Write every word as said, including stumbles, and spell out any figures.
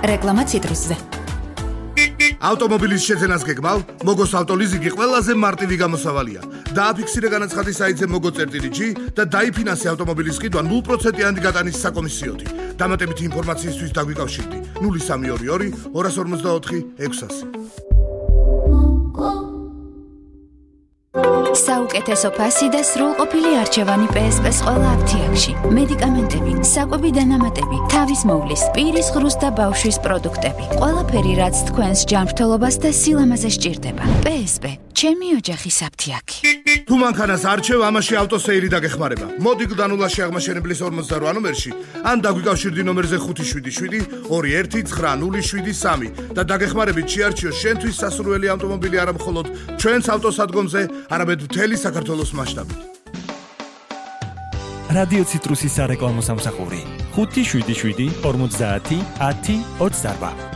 რეკლამა ციტრუსზე. ავტომობილის შეძენას გეგმავ? მოგოს ავტოლიზინგი ყველაზე მარტივი გამოსავალია. დააფიქსირე განაცხადი საიტზე mogo.gi და დაიფინანსე ავტომობილის ყიდვა ნულ პროცენტიანი გატანის საკომისიოთი. დამატებითი ინფორმაციისთვის დაგვიკავშირდი ნული სამი ორი ორი ორას ორმოცდაოთხი ექვსასი. საუკეთესო ფასი და სრულყოფილი არჩევანი პე ეს პე-ს ყველა აფთიაქში. მედიკამენტები, საკვები დანამატები, თავის მოვლის, პირის ღრუს და ბავშვის პროდუქტები. ყველაფერი, რაც თქვენს ჯანმრთელობას და სილამაზე სჭირდება. პე ეს პე, ჩემი ოჯახის აფთიაქი. თუ მანქანას არჩევ, ამაში ავტოსეირი დაგეხმარება. მოდი გდანულაში აღმაშენებლის ორმოცდაოთხ ნომერში, ან დაგვიკავშირდი ნომერზე ხუთი შვიდი შვიდი ორი ერთი ცხრა ნული შვიდი სამი და დაგეხმარებით შეარჩიო შენთვის სასურველი ავტომობილი არა მხოლოდ ჩვენს ავტოსადგომზე, არამედ მთელი საქართველოს მასშტაბით. რადიო ციტრუსის სარეკლამო სამსახური ხუთი შვიდი შვიდი ორმოცდაათი ათი ოცდაარბა.